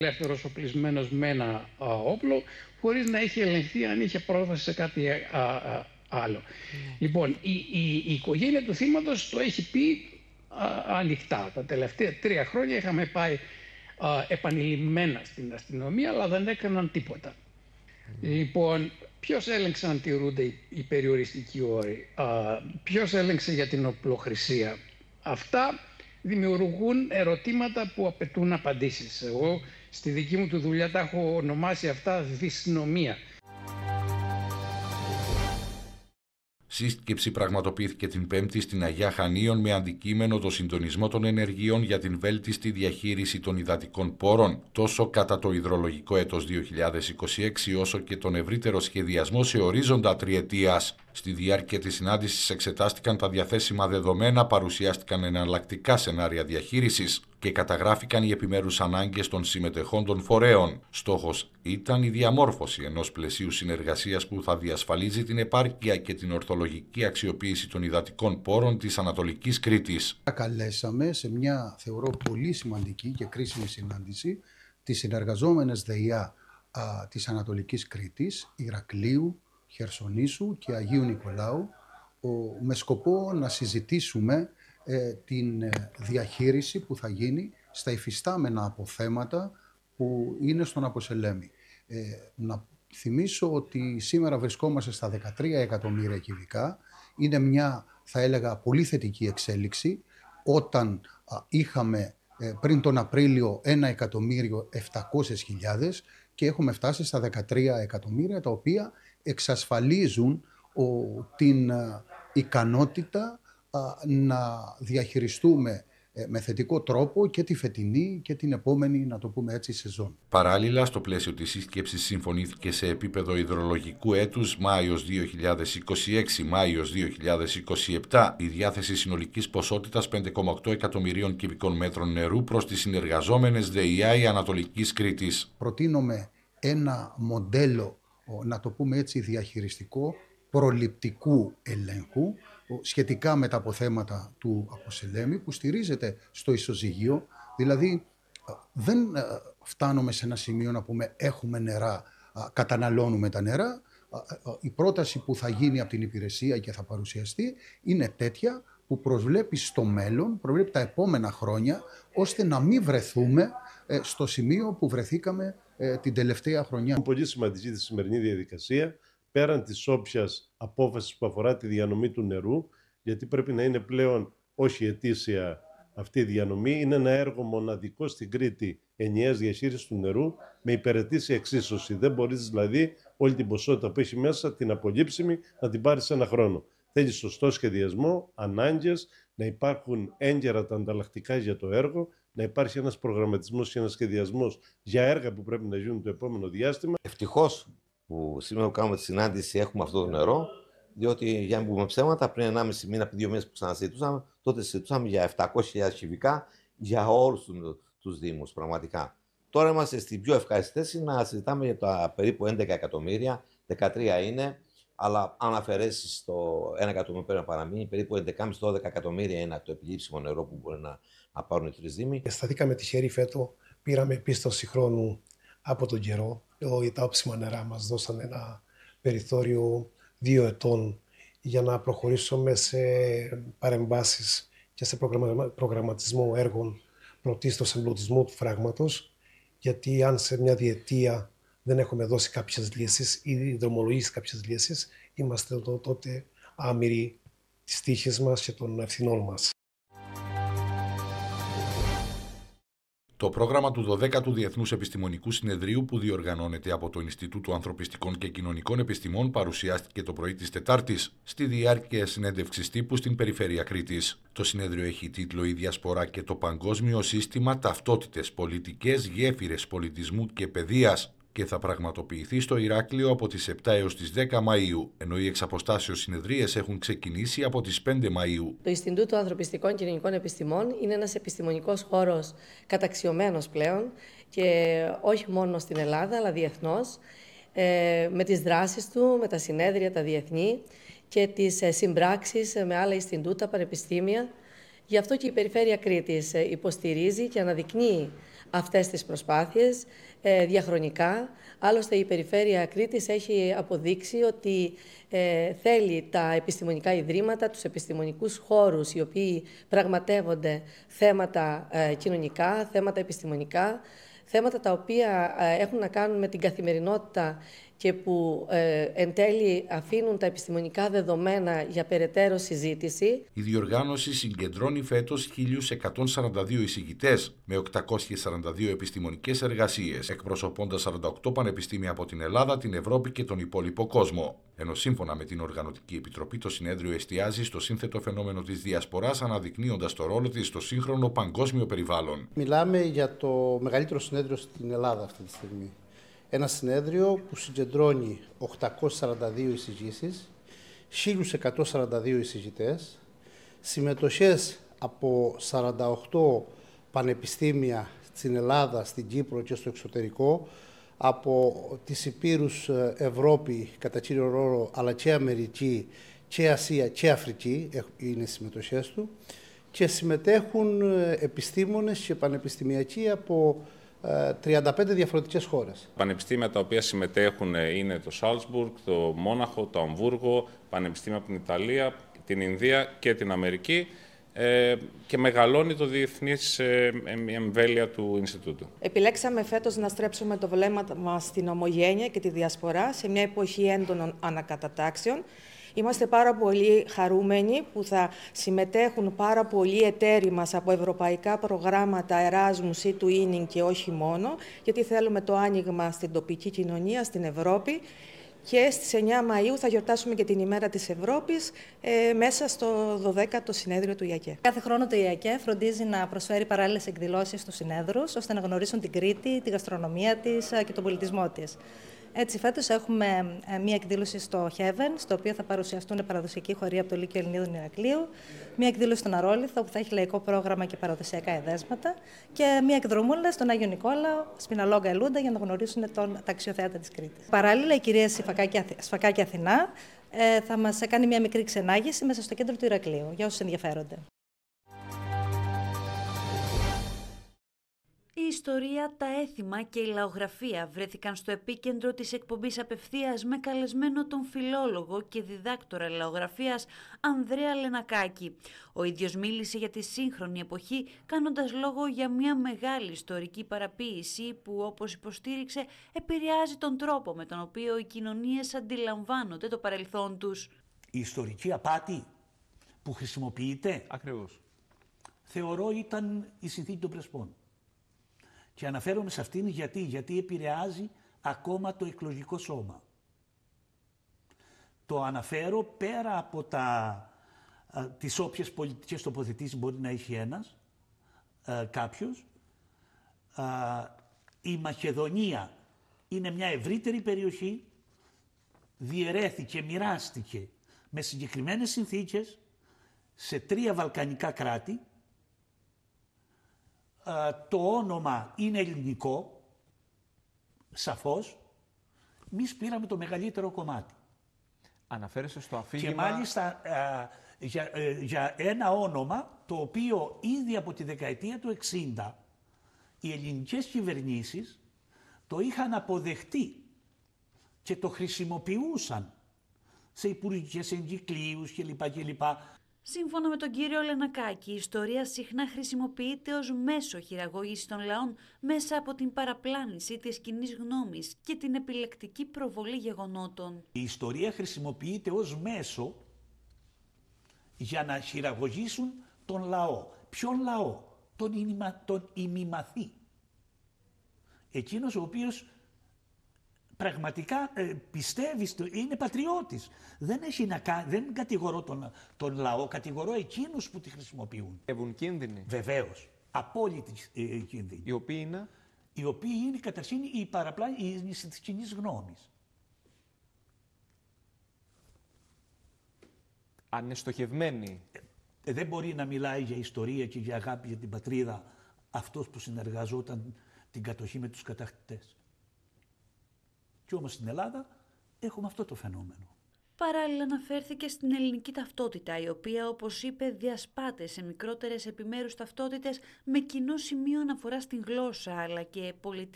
ελεύθερος οπλισμένος με ένα όπλο, χωρίς να έχει ελεγχθεί αν είχε πρόσβαση σε κάτι άλλο. Λοιπόν, η οικογένεια του θύματος το έχει πει ανοιχτά. Τα τελευταία 3 χρόνια είχαμε πάει επανειλημμένα στην αστυνομία, αλλά δεν έκαναν τίποτα. Λοιπόν, ποιος έλεγξε αν τηρούνται οι περιοριστικοί όροι, ποιος έλεγξε για την οπλοχρησία. Αυτά δημιουργούν ερωτήματα που απαιτούν απαντήσεις. Εγώ στη δική μου τη δουλειά τα έχω ονομάσει αυτά δυσνομία. Σύσκεψη πραγματοποιήθηκε την Πέμπτη στην Αγιά Χανίων με αντικείμενο το συντονισμό των ενεργειών για την βέλτιστη διαχείριση των υδατικών πόρων, τόσο κατά το υδρολογικό έτος 2026 όσο και τον ευρύτερο σχεδιασμό σε ορίζοντα τριετίας. Στη διάρκεια της συνάντησης εξετάστηκαν τα διαθέσιμα δεδομένα, παρουσιάστηκαν εναλλακτικά σενάρια διαχείρισης και καταγράφηκαν οι επιμέρους ανάγκες των συμμετεχόντων φορέων. Στόχος ήταν η διαμόρφωση ενός πλαισίου συνεργασίας που θα διασφαλίζει την επάρκεια και την ορθολογική αξιοποίηση των υδατικών πόρων της Ανατολικής Κρήτης. Καλέσαμε σε μια, θεωρώ, πολύ σημαντική και κρίσιμη συνάντηση τις συνεργαζόμενες ΔΕΙΑ της Ανατολικής Κρήτης, Ηρακλείου, Χερσονήσου και Αγίου Νικολάου, με σκοπό να συζητήσουμε την διαχείριση που θα γίνει στα υφιστάμενα αποθέματα που είναι στον Αποσελέμη. Να θυμίσω ότι σήμερα βρισκόμαστε στα 13 εκατομμύρια κυβικά. Είναι μια, θα έλεγα, πολύ θετική εξέλιξη. Όταν είχαμε πριν τον Απρίλιο 1.700.000 και έχουμε φτάσει στα 13 εκατομμύρια, τα οποία εξασφαλίζουν την ικανότητα να διαχειριστούμε με θετικό τρόπο και τη φετινή και την επόμενη, να το πούμε έτσι, σεζόν. Παράλληλα, στο πλαίσιο της σύσκεψης συμφωνήθηκε σε επίπεδο υδρολογικού έτους Μάιος 2026-Μάιος 2027 η διάθεση συνολικής ποσότητας 5,8 εκατομμυρίων κυβικών μέτρων νερού προς τις συνεργαζόμενες ΔΕΙΑ Ανατολικής Κρήτης. Προτείνουμε ένα μοντέλο, να το πούμε έτσι, διαχειριστικό, προληπτικού ελέγχου σχετικά με τα αποθέματα του Αποσελέμη, που στηρίζεται στο ισοζυγείο. Δηλαδή δεν φτάνουμε σε ένα σημείο να πούμε έχουμε νερά, καταναλώνουμε τα νερά. Η πρόταση που θα γίνει από την υπηρεσία και θα παρουσιαστεί είναι τέτοια που προσβλέπει στο μέλλον, προβλέπει τα επόμενα χρόνια, ώστε να μην βρεθούμε στο σημείο που βρεθήκαμε την τελευταία χρονιά. Είναι πολύ σημαντική τη σημερινή διαδικασία, πέραν της όποιας απόφασης που αφορά τη διανομή του νερού, γιατί πρέπει να είναι πλέον όχι ετήσια αυτή η διανομή, είναι ένα έργο μοναδικό στην Κρήτη ενιαίας διαχείρισης του νερού με υπεραιτήσια εξίσωση. Δεν μπορείς δηλαδή όλη την ποσότητα που έχει μέσα, την απολύψιμη, να την πάρεις σε ένα χρόνο. Θέλει σωστό σχεδιασμό, ανάγκες, να υπάρχουν έγκαιρα τα ανταλλακτικά για το έργο, να υπάρχει ένας προγραμματισμός και ένας σχεδιασμός για έργα που πρέπει να γίνουν το επόμενο διάστημα. Ευτυχώς που σήμερα που κάνουμε τη συνάντηση έχουμε αυτό το νερό, διότι για να μην πούμε ψέματα, πριν 1,5 μήνα, πριν 2 μήνες που ξανασυζητούσαμε, τότε συζητούσαμε για 700.000 κυβικά για όλους τους Δήμους, πραγματικά. Τώρα είμαστε στην πιο ευχάριστη θέση να συζητάμε για τα περίπου 11 εκατομμύρια, 13 είναι, αλλά αν αφαιρέσεις το 1 εκατομμύριο πρέπει να παραμείνει, περίπου 11,5-12 εκατομμύρια είναι το επιλήψιμο νερό που μπορεί να πάρουν οι 3 Δήμοι. Σταθήκαμε τυχεροί φέτο, πήραμε πίστοση χρόνου από τον καιρό. Τα όψιμα νερά μας δώσαν ένα περιθώριο 2 ετών για να προχωρήσουμε σε παρεμβάσεις και σε προγραμματισμό έργων πρωτίστως εμπλουτισμού του φράγματος, γιατί αν σε μια διετία δεν έχουμε δώσει κάποιες λύσεις ή δρομολογήσει κάποιες λύσεις, είμαστε τότε άμυροι της τύχης μας και των ευθυνών μας. Το πρόγραμμα του 12ου Διεθνούς Επιστημονικού Συνεδρίου, που διοργανώνεται από το Ινστιτούτο Ανθρωπιστικών και Κοινωνικών Επιστημών, παρουσιάστηκε το πρωί της Τετάρτης στη διάρκεια συνέντευξης τύπου στην περιφέρεια Κρήτης. Το συνέδριο έχει τίτλο «Η Διασπορά και το Παγκόσμιο Σύστημα, Ταυτότητες, Πολιτικές, Γέφυρες Πολιτισμού και Παιδείας» και θα πραγματοποιηθεί στο Ηράκλειο από τις 7 έως τις 10 Μαΐου, ενώ οι εξαποστάσεως συνεδρίες έχουν ξεκινήσει από τις 5 Μαΐου. Το Ινστιτούτο Ανθρωπιστικών και Κοινωνικών Επιστημών είναι ένας επιστημονικός χώρος καταξιωμένος πλέον και όχι μόνο στην Ελλάδα αλλά διεθνώς, με τις δράσεις του, με τα συνέδρια, τα διεθνή και τις συμπράξεις με άλλα Ινστιτούτα, πανεπιστήμια. Γι' αυτό και η Περιφέρεια Κρήτης υποστηρίζει και αναδεικνύει αυτές τις προσπάθειες διαχρονικά. Άλλωστε η Περιφέρεια Κρήτης έχει αποδείξει ότι θέλει τα επιστημονικά ιδρύματα, τους επιστημονικούς χώρους οι οποίοι πραγματεύονται θέματα κοινωνικά, θέματα επιστημονικά, θέματα τα οποία έχουν να κάνουν με την καθημερινότητα και που εν τέλει αφήνουν τα επιστημονικά δεδομένα για περαιτέρω συζήτηση. Η διοργάνωση συγκεντρώνει φέτος 1.142 εισηγητές με 842 επιστημονικές εργασίες, εκπροσωπώντας 48 πανεπιστήμια από την Ελλάδα, την Ευρώπη και τον υπόλοιπο κόσμο. Ενώ σύμφωνα με την Οργανωτική Επιτροπή, το συνέδριο εστιάζει στο σύνθετο φαινόμενο της διασποράς, αναδεικνύοντας το ρόλο της στο σύγχρονο παγκόσμιο περιβάλλον. Μιλάμε για το μεγαλύτερο συνέδριο στην Ελλάδα αυτή τη στιγμή. Ένα συνέδριο που συγκεντρώνει 842 εισηγήσεις, 1.142 εισηγητές, συμμετοχές από 48 πανεπιστήμια στην Ελλάδα, στην Κύπρο και στο εξωτερικό, από τις υπήρους Ευρώπη κατά κύριο ρόλο, αλλά και Αμερική και Ασία και Αφρική είναι οι συμμετοχές του, και συμμετέχουν επιστήμονες και πανεπιστημιακοί από 35 διαφορετικές χώρες. Πανεπιστήμια τα οποία συμμετέχουν είναι το Σάλτσμπουργκ, το Μόναχο, το Αμβούργο, πανεπιστήμια από την Ιταλία, την Ινδία και την Αμερική, και μεγαλώνει το διεθνής εμβέλεια του Ινστιτούτου. Επιλέξαμε φέτος να στρέψουμε το βλέμμα μας στην ομογένεια και τη διασπορά σε μια εποχή έντονων ανακατατάξεων. Είμαστε πάρα πολύ χαρούμενοι που θα συμμετέχουν πάρα πολλοί εταίροι μας από ευρωπαϊκά προγράμματα Erasmus ή Twinning και όχι μόνο, γιατί θέλουμε το άνοιγμα στην τοπική κοινωνία, στην Ευρώπη. Και στις 9 Μαΐου θα γιορτάσουμε και την ημέρα της Ευρώπης μέσα στο 12ο συνέδριο του ΙΑΚΕ. Κάθε χρόνο το ΙΑΚΕ φροντίζει να προσφέρει παράλληλες εκδηλώσεις στους συνέδρους, ώστε να γνωρίσουν την Κρήτη, τη γαστρονομία της και τον πολιτισμό της. Έτσι, φέτος έχουμε μία εκδήλωση στο Heaven, στο οποίο θα παρουσιαστούν παραδοσιακοί χοροί από το Λύκειο Ελληνίδων Ηρακλείου, μία εκδήλωση στον Αρόλιθο, που θα έχει λαϊκό πρόγραμμα και παραδοσιακά εδέσματα, και μία εκδρομούλα στον Άγιο Νικόλαο, Σπιναλόγκα Ελούντα, για να γνωρίσουν τα αξιοθέατα της Κρήτης. Παράλληλα, η κυρία Σφακάκη Αθηνά θα μας κάνει μία μικρή ξενάγηση μέσα στο κέντρο του Ηρακλείου, για όσους ενδιαφέρονται. Η ιστορία, τα έθιμα και η λαογραφία βρέθηκαν στο επίκεντρο της εκπομπής απευθείας με καλεσμένο τον φιλόλογο και διδάκτορα λαογραφίας Ανδρέα Λενακάκη. Ο ίδιος μίλησε για τη σύγχρονη εποχή, κάνοντας λόγο για μια μεγάλη ιστορική παραποίηση που, όπως υποστήριξε, επηρεάζει τον τρόπο με τον οποίο οι κοινωνίες αντιλαμβάνονται το παρελθόν τους. Η ιστορική απάτη που χρησιμοποιείται, ακριβώς, θεωρώ ήταν η συνθήκη των Πρεσπών. Και αναφέρομαι σε αυτήν γιατί επηρεάζει ακόμα το εκλογικό σώμα. Το αναφέρω πέρα από τις όποιες πολιτικές τοποθετήσεις μπορεί να έχει ένας, κάποιος. Η Μακεδονία είναι μια ευρύτερη περιοχή, διαιρέθηκε, μοιράστηκε με συγκεκριμένες συνθήκες σε 3 βαλκανικά κράτη. Το όνομα είναι ελληνικό, σαφώς. Εμείς πήραμε το μεγαλύτερο κομμάτι. Αναφέρεσαι στο αφήγημα... Και μάλιστα για ένα όνομα το οποίο ήδη από τη δεκαετία του 60 οι ελληνικές κυβερνήσεις το είχαν αποδεχτεί και το χρησιμοποιούσαν σε υπουργικές εγκυκλίους κλπ. Σύμφωνα με τον κύριο Λενακάκη, η ιστορία συχνά χρησιμοποιείται ως μέσο χειραγώγησης των λαών μέσα από την παραπλάνηση της κοινής γνώμης και την επιλεκτική προβολή γεγονότων. Η ιστορία χρησιμοποιείται ως μέσο για να χειραγωγήσουν τον λαό. Ποιον λαό? Τον ημιμαθή. Εκείνος ο οποίος πραγματικά πιστεύει, είναι πατριώτης. Δεν κατηγορώ τον λαό, κατηγορώ εκείνους που τη χρησιμοποιούν. Έχουν κίνδυνοι. Βεβαίως. Απόλυτη κίνδυνοι. Οι οποίοι είναι? Οι οποίοι είναι καταρχήν η παραπλάνηση της κοινής γνώμης. Αν είναι στοχευμένοι. Δεν μπορεί να μιλάει για ιστορία και για αγάπη για την πατρίδα αυτός που συνεργαζόταν την κατοχή με τους κατακτητές. Και όμως στην Ελλάδα έχουμε αυτό το φαινόμενο. Παράλληλα αναφέρθηκε στην ελληνική ταυτότητα, η οποία, όπως είπε, διασπάται σε μικρότερες επιμέρους ταυτότητες με κοινό σημείο αναφορά στην γλώσσα αλλά και πολιτισμό.